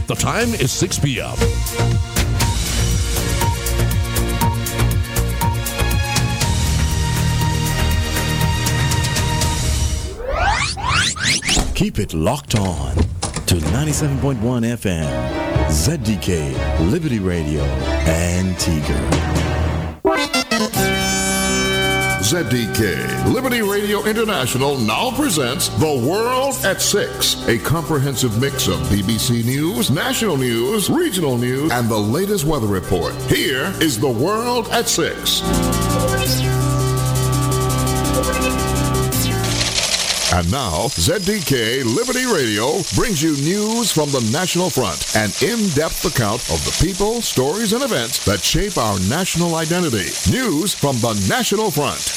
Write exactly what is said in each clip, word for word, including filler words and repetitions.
The time is six p.m. Keep it locked on to ninety-seven point one F M, Z D K, Liberty Radio, Antigua. Z D K, Liberty Radio International now presents The World at Six, a comprehensive mix of B B C News, national news, regional news, and the latest weather report. Here is The World at Six. And now, Z D K Liberty Radio brings you news from the National Front, an in-depth account of the people, stories, and events that shape our national identity. News from the National Front.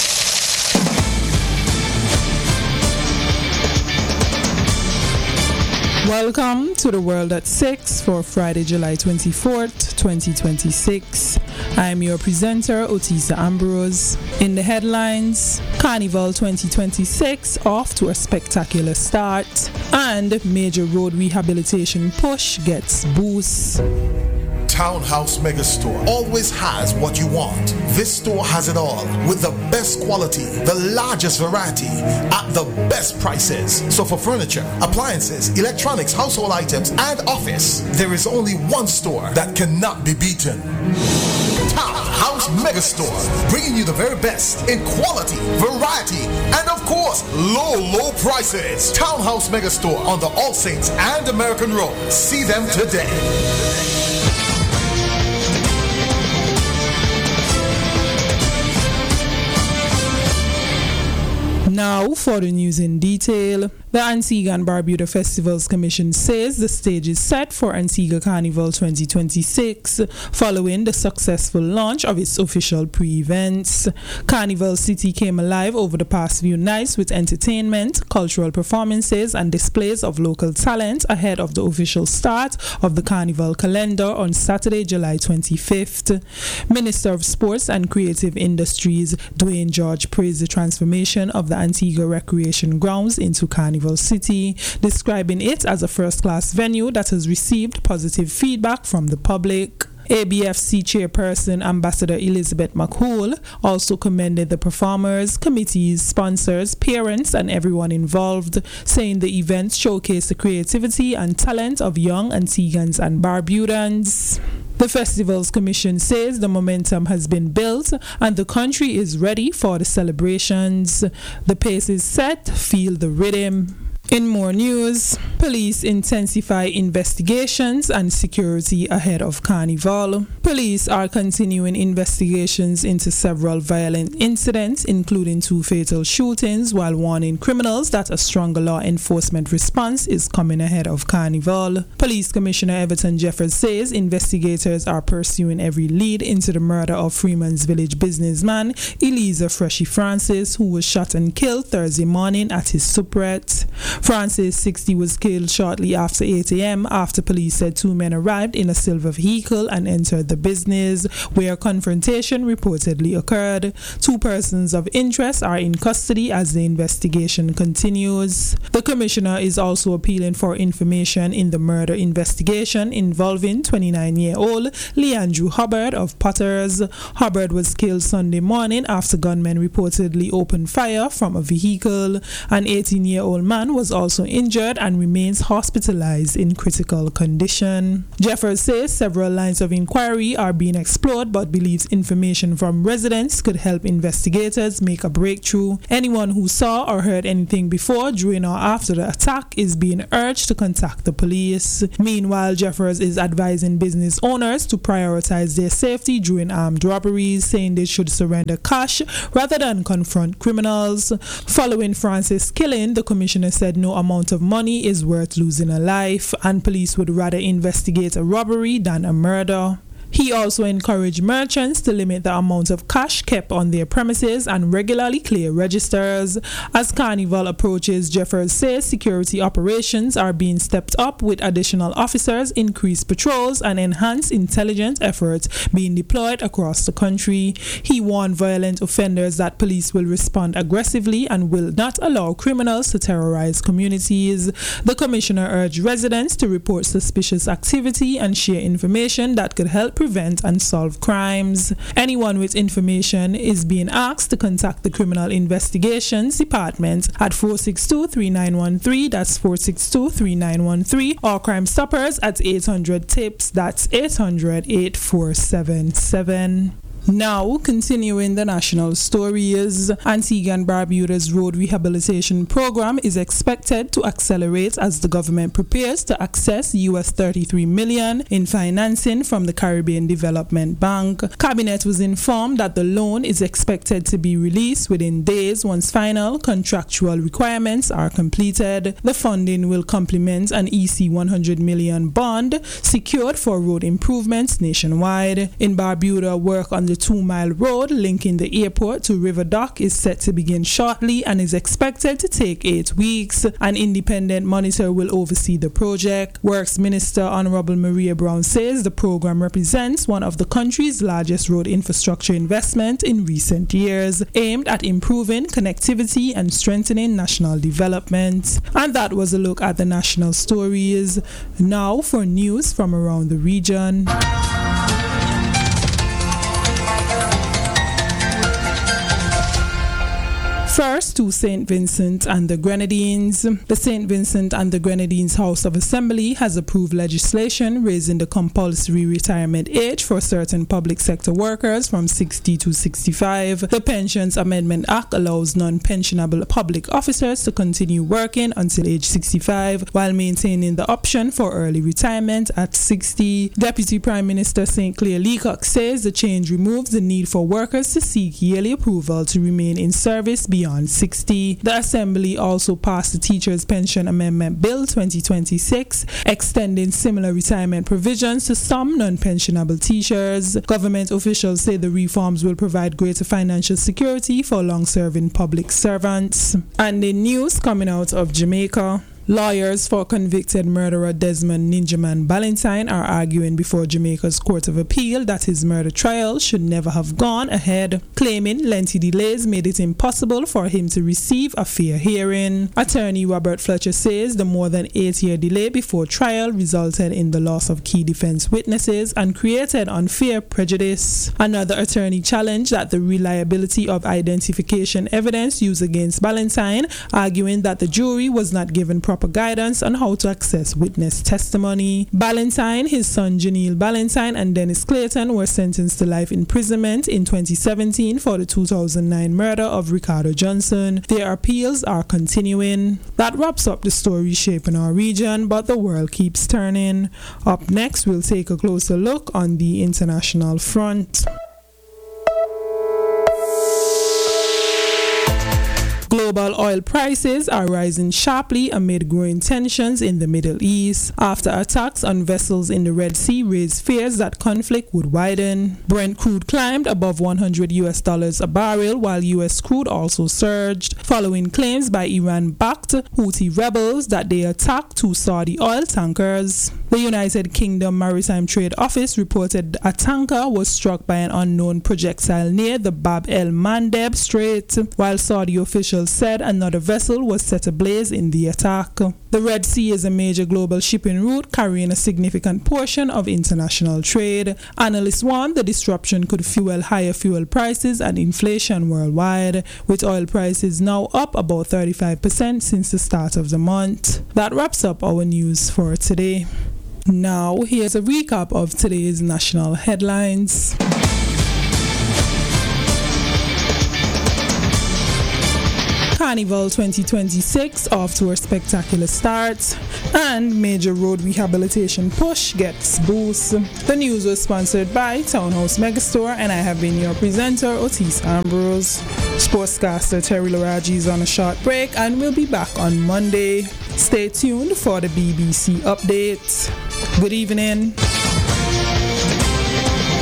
Welcome to The World at six for Friday, July twenty-fourth, twenty twenty-six. I'm your presenter, Otisa Ambrose. In the headlines, Carnival twenty twenty-six off to a spectacular start, and major road rehabilitation push gets boost. Townhouse Megastore always has what you want. This store has it all, with the best quality, the largest variety, at the best prices. So for furniture, appliances, electronics, household items, and office, there is only one store that cannot be beaten. Townhouse Megastore, bringing you the very best in quality, variety, and of course, low, low prices. Townhouse Megastore on the All Saints and American Road. See them today. Now for the news in detail. The Antigua and Barbuda Festivals Commission says the stage is set for Antigua Carnival twenty twenty-six following the successful launch of its official pre-events. Carnival City came alive over the past few nights with entertainment, cultural performances and displays of local talent ahead of the official start of the Carnival calendar on Saturday, July twenty-fifth. Minister of Sports and Creative Industries Dwayne George praised the transformation of the Antigua Recreation Grounds into Carnival City, describing it as a first-class venue that has received positive feedback from the public. A B F C chairperson Ambassador Elizabeth McCool also commended the performers, committees, sponsors, parents and everyone involved, saying the event showcased the creativity and talent of young Antiguans and Barbudans. The Festivals Commission says the momentum has been built and the country is ready for the celebrations. The pace is set, feel the rhythm. In more news, police intensify investigations and security ahead of Carnival. Police are continuing investigations into several violent incidents, including two fatal shootings, while warning criminals that a stronger law enforcement response is coming ahead of Carnival. Police Commissioner Everton Jeffers says investigators are pursuing every lead into the murder of Freeman's Village businessman Eliezer Freshy Francis, who was shot and killed Thursday morning at his soubrette. Francis, sixty, was killed shortly after eight a.m. after police said two men arrived in a silver vehicle and entered the business, where a confrontation reportedly occurred. Two persons of interest are in custody as the investigation continues. The commissioner is also appealing for information in the murder investigation involving twenty-nine-year-old Leandrew Hubbard of Potters. Hubbard was killed Sunday morning after gunmen reportedly opened fire from a vehicle. An eighteen-year-old man was also injured and remains hospitalized in critical condition. Jeffers says several lines of inquiry are being explored but believes information from residents could help investigators make a breakthrough. Anyone who saw or heard anything before, during or after the attack is being urged to contact the police. Meanwhile, Jeffers is advising business owners to prioritize their safety during armed robberies, saying they should surrender cash rather than confront criminals. Following Francis' killing, the commissioner said no amount of money is worth losing a life, and police would rather investigate a robbery than a murder. He also encouraged merchants to limit the amount of cash kept on their premises and regularly clear registers. As Carnival approaches, Jeffers says security operations are being stepped up with additional officers, increased patrols, and enhanced intelligence efforts being deployed across the country. He warned violent offenders that police will respond aggressively and will not allow criminals to terrorize communities. The commissioner urged residents to report suspicious activity and share information that could help prevent and solve crimes. Anyone with information is being asked to contact the Criminal Investigations Department at four six two, three nine one three, that's four six two, three nine one three, or Crime Stoppers at eight hundred tips, that's eight hundred, eight four seven seven. Now, continuing the national stories, Antigua and Barbuda's road rehabilitation program is expected to accelerate as the government prepares to access U S thirty-three million dollars in financing from the Caribbean Development Bank. Cabinet was informed that the loan is expected to be released within days once final contractual requirements are completed. The funding will complement an E C one hundred million dollars bond secured for road improvements nationwide. In Barbuda, work on the The two-mile road linking the airport to River Dock is set to begin shortly and is expected to take eight weeks. An independent monitor will oversee the project. Works Minister Honorable Maria Brown says the program represents one of the country's largest road infrastructure investment in recent years, aimed at improving connectivity and strengthening national development. And that was a look at the national stories. Now for news from around the region. First to Saint Vincent and the Grenadines. The Saint Vincent and the Grenadines House of Assembly has approved legislation raising the compulsory retirement age for certain public sector workers from sixty to sixty-five. The Pensions Amendment Act allows non-pensionable public officers to continue working until age sixty-five while maintaining the option for early retirement at sixty. Deputy Prime Minister Saint Clair Leacock says the change removes the need for workers to seek yearly approval to remain in service beyond Beyond sixty. The Assembly also passed the Teachers' Pension Amendment Bill twenty twenty-six, extending similar retirement provisions to some non-pensionable teachers. Government officials say the reforms will provide greater financial security for long-serving public servants. And the news coming out of Jamaica. Lawyers for convicted murderer Desmond Ninjaman Ballantyne are arguing before Jamaica's Court of Appeal that his murder trial should never have gone ahead, claiming lengthy delays made it impossible for him to receive a fair hearing. Attorney Robert Fletcher says the more than eight-year delay before trial resulted in the loss of key defense witnesses and created unfair prejudice. Another attorney challenged that the reliability of identification evidence used against Ballantyne, arguing that the jury was not given proper proper guidance on how to access witness testimony. Ballantyne, his son Janelle Ballantyne, and Dennis Clayton were sentenced to life imprisonment in twenty seventeen for the two thousand nine murder of Ricardo Johnson. Their appeals are continuing. That wraps up the story shaping our region, but the world keeps turning. Up next, we'll take a closer look on the international front. Global oil prices are rising sharply amid growing tensions in the Middle East after attacks on vessels in the Red Sea raised fears that conflict would widen. Brent crude climbed above one hundred U S dollars a barrel, while U S crude also surged, following claims by Iran-backed Houthi rebels that they attacked two Saudi oil tankers. The United Kingdom Maritime Trade Office reported a tanker was struck by an unknown projectile near the Bab el-Mandeb Strait, while Saudi officials said another vessel was set ablaze in the attack. The Red Sea is a major global shipping route carrying a significant portion of international trade. Analysts warn the disruption could fuel higher fuel prices and inflation worldwide, with oil prices now up about thirty-five percent since the start of the month. That wraps up our news for today. Now, here's a recap of today's national headlines. Carnival twenty twenty-six off to a spectacular start, and major road rehabilitation push gets boost. The news was sponsored by Townhouse Megastore, and I have been your presenter, Otis Ambrose. Sportscaster Terry Loraji is on a short break, and we'll be back on Monday. Stay tuned for the B B C updates. Good evening.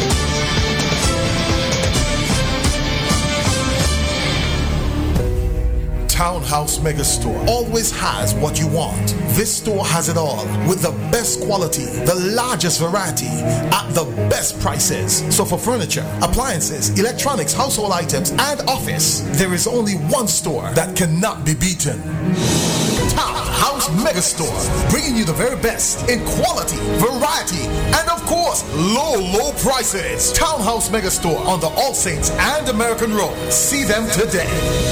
Townhouse Megastore always has what you want. This store has it all with the best quality, the largest variety at the best prices. So for furniture, appliances, electronics, household items, and office, there is only one store that cannot be beaten. Townhouse Megastore, bringing you the very best in quality, variety, and of course, low, low prices. Townhouse Megastore on the All Saints and American Road. See them today.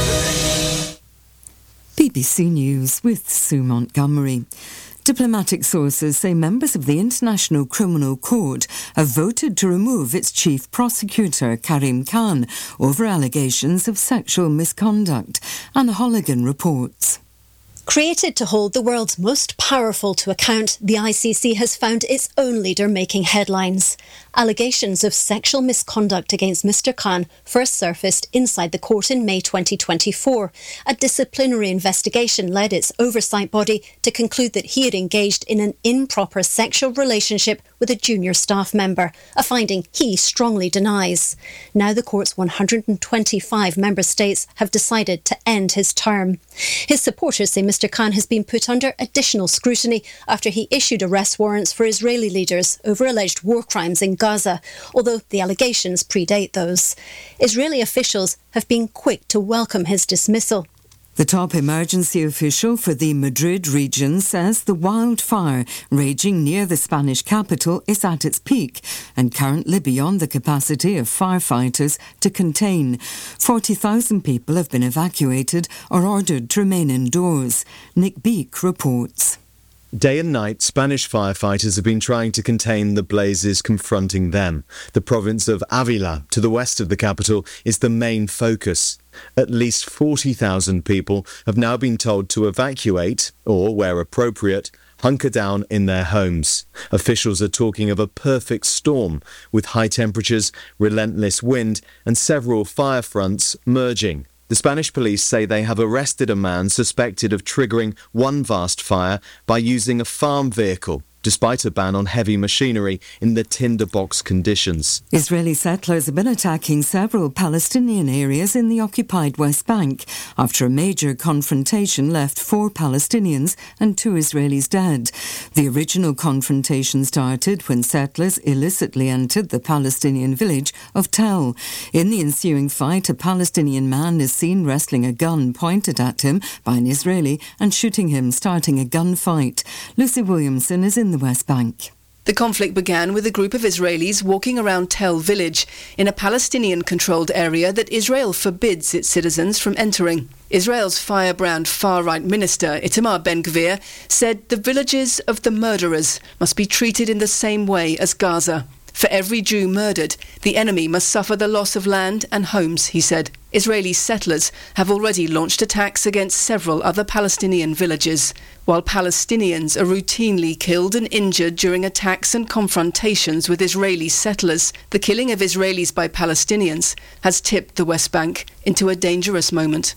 B B C News with Sue Montgomery. Diplomatic sources say members of the International Criminal Court have voted to remove its chief prosecutor, Karim Khan, over allegations of sexual misconduct. Anna Holligan reports. Created to hold the world's most powerful to account, the I C C has found its own leader making headlines. Allegations of sexual misconduct against Mister Khan first surfaced inside the court in May twenty twenty-four. A disciplinary investigation led its oversight body to conclude that he had engaged in an improper sexual relationship with a junior staff member, a finding he strongly denies. Now the court's one hundred twenty-five member states have decided to end his term. His supporters say Mister Khan has been put under additional scrutiny after he issued arrest warrants for Israeli leaders over alleged war crimes in Gaza, although the allegations predate those. Israeli officials have been quick to welcome his dismissal. The top emergency official for the Madrid region says the wildfire raging near the Spanish capital is at its peak and currently beyond the capacity of firefighters to contain. forty thousand people have been evacuated or ordered to remain indoors. Nick Beek reports. Day and night, Spanish firefighters have been trying to contain the blazes confronting them. The province of Avila, to the west of the capital, is the main focus. At least forty thousand people have now been told to evacuate, or, where appropriate, hunker down in their homes. Officials are talking of a perfect storm, with high temperatures, relentless wind, and several fire fronts merging. The Spanish police say they have arrested a man suspected of triggering one vast fire by using a farm vehicle, despite a ban on heavy machinery in the tinderbox conditions. Israeli settlers have been attacking several Palestinian areas in the occupied West Bank after a major confrontation left four Palestinians and two Israelis dead. The original confrontation started when settlers illicitly entered the Palestinian village of Tel. In the ensuing fight, a Palestinian man is seen wrestling a gun pointed at him by an Israeli and shooting him, starting a gunfight. Lucy Williamson is in the West Bank. The conflict began with a group of Israelis walking around Tel village in a Palestinian-controlled area that Israel forbids its citizens from entering. Israel's firebrand far-right minister, Itamar Ben-Gvir, said the villages of the murderers must be treated in the same way as Gaza. For every Jew murdered, the enemy must suffer the loss of land and homes, he said. Israeli settlers have already launched attacks against several other Palestinian villages, while Palestinians are routinely killed and injured during attacks and confrontations with Israeli settlers. The killing of Israelis by Palestinians has tipped the West Bank into a dangerous moment.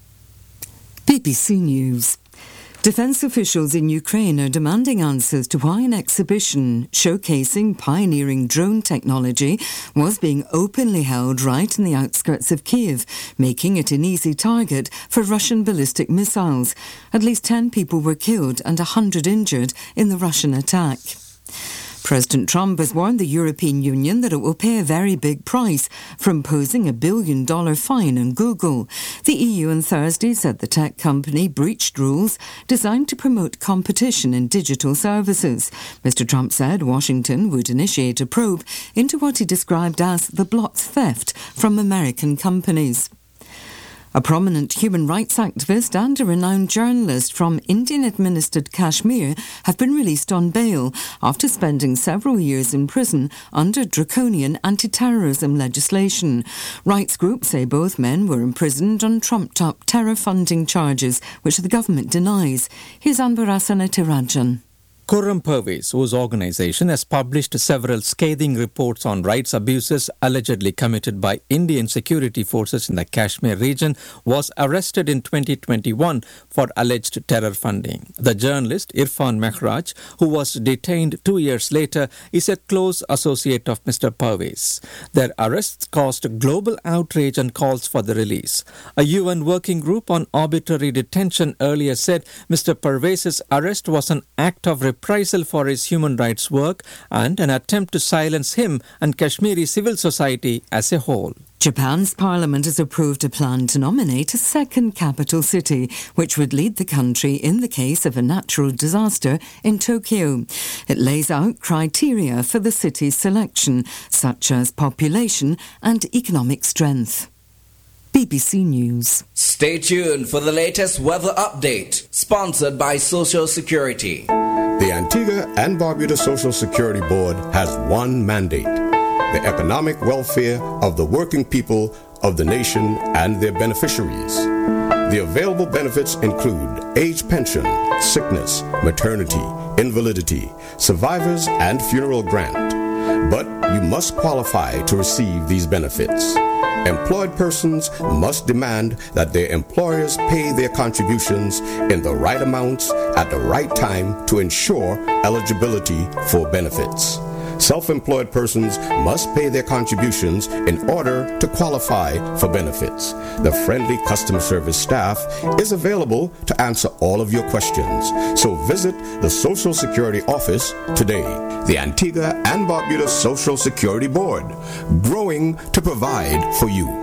B B C News. Defence officials in Ukraine are demanding answers to why an exhibition showcasing pioneering drone technology was being openly held right in the outskirts of Kiev, making it an easy target for Russian ballistic missiles. At least ten people were killed and one hundred injured in the Russian attack. President Trump has warned the European Union that it will pay a very big price for imposing a billion dollar fine on Google. The E U on Thursday said the tech company breached rules designed to promote competition in digital services. Mister Trump said Washington would initiate a probe into what he described as the blots theft from American companies. A prominent human rights activist and a renowned journalist from Indian-administered Kashmir have been released on bail after spending several years in prison under draconian anti-terrorism legislation. Rights groups say both men were imprisoned on trumped-up terror funding charges, which the government denies. Here's Anbarasan Tirajan. Khurram Pervez, whose organisation has published several scathing reports on rights abuses allegedly committed by Indian security forces in the Kashmir region, was arrested in twenty twenty-one for alleged terror funding. The journalist Irfan Mehraj, who was detained two years later, is a close associate of Mister Pervez. Their arrests caused global outrage and calls for the release. A U N working group on arbitrary detention earlier said Mister Pervez's arrest was an act of reprisal for his human rights work and an attempt to silence him and Kashmiri civil society as a whole. Japan's parliament has approved a plan to nominate a second capital city, which would lead the country in the case of a natural disaster in Tokyo. It lays out criteria for the city's selection, such as population and economic strength. B B C News. Stay tuned for the latest weather update, sponsored by Social Security. The Antigua and Barbuda Social Security Board has one mandate: the economic welfare of the working people of the nation and their beneficiaries. The available benefits include age pension, sickness, maternity, invalidity, survivors, and funeral grant. But you must qualify to receive these benefits. Employed persons must demand that their employers pay their contributions in the right amounts at the right time to ensure eligibility for benefits. Self-employed persons must pay their contributions in order to qualify for benefits. The friendly customer service staff is available to answer all of your questions. So visit the Social Security office today. The Antigua and Barbuda Social Security Board, growing to provide for you.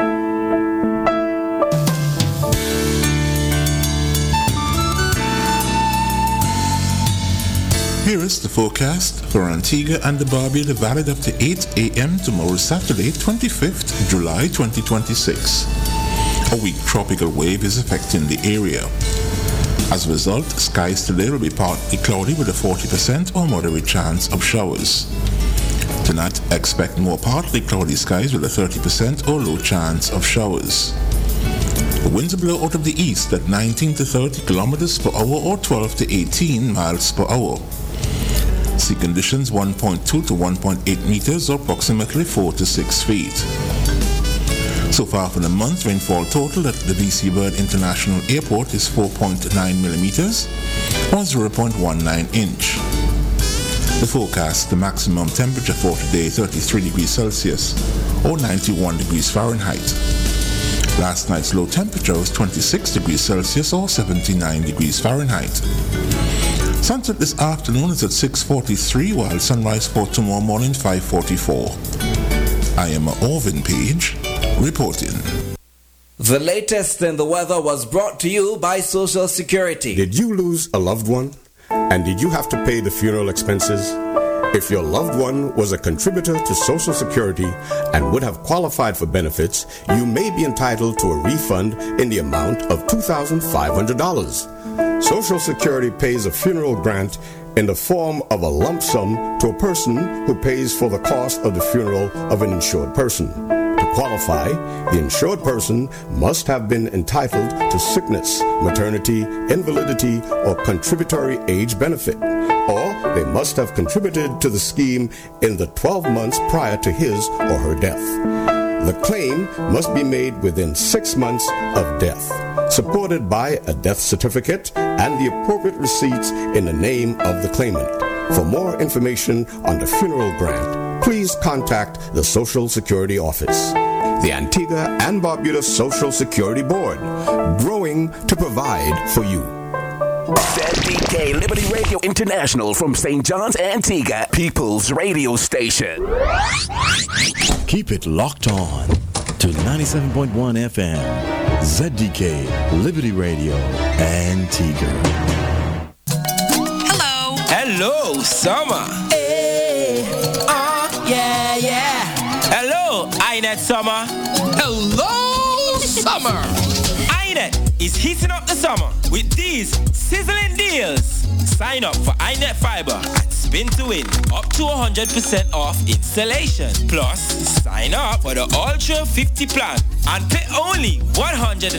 Here is the forecast for Antigua and Barbuda, valid up to eight a.m. tomorrow, Saturday, twenty-fifth July twenty twenty-six. A weak tropical wave is affecting the area. As a result, skies today will be partly cloudy with a forty percent or moderate chance of showers. Tonight, expect more partly cloudy skies with a thirty percent or low chance of showers. The winds will blow out of the east at nineteen to thirty kilometers per hour or twelve to eighteen miles per hour. Sea conditions one point two to one point eight meters or approximately four to six feet. So far for the month, rainfall total at the B C Bird International Airport is four point nine millimeters or zero point one nine inch. The forecast, the maximum temperature for today, thirty-three degrees Celsius or ninety-one degrees Fahrenheit. Last night's low temperature was twenty-six degrees Celsius or seventy-nine degrees Fahrenheit. Sunset this afternoon is at six forty-three, while sunrise for tomorrow morning five forty-four. I am Orvin Page, reporting. The latest in the weather was brought to you by Social Security. Did you lose a loved one? And did you have to pay the funeral expenses? If your loved one was a contributor to Social Security and would have qualified for benefits, you may be entitled to a refund in the amount of two thousand five hundred dollars. Social Security pays a funeral grant in the form of a lump sum to a person who pays for the cost of the funeral of an insured person. To qualify, the insured person must have been entitled to sickness, maternity, invalidity, or contributory age benefit, or they must have contributed to the scheme in the twelve months prior to his or her death. The claim must be made within six months of death, supported by a death certificate and the appropriate receipts in the name of the claimant. For more information on the funeral grant, please contact the Social Security Office. The Antigua and Barbuda Social Security Board, growing to provide for you. Z D K Liberty Radio International from Saint John's, Antigua, People's Radio Station. Keep it locked on to ninety-seven point one F M, Z D K Liberty Radio, Antigua. Hello. Hello, summer. Hey, uh, yeah, yeah. Hello, Inet Summer. Hello, summer. Inet is heating up the summer with these sizzling deals. Sign up for iNet Fiber at Spin to Win, up to one hundred percent off installation. Plus, sign up for the Ultra fifty plan and pay only one hundred